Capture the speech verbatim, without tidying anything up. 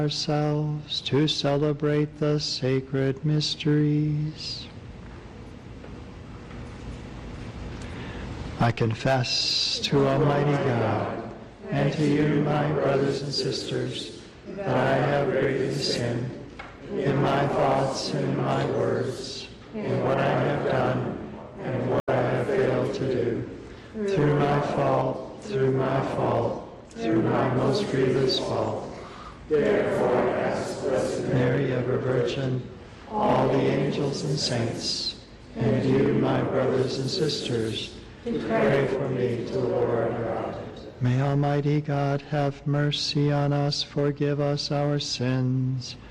ourselves to celebrate the sacred mysteries. I confess to Almighty God and to you, my brothers and sisters, that I have greatly sinned in my thoughts and in my words, in what I have done and what I have failed to do, through my fault, through my fault, through my most grievous fault. Therefore I ask Blessed Mary, ever Virgin, all the angels and saints, and you, my brothers and sisters, to pray for me to the Lord our God. May Almighty God have mercy on us, forgive us our sins,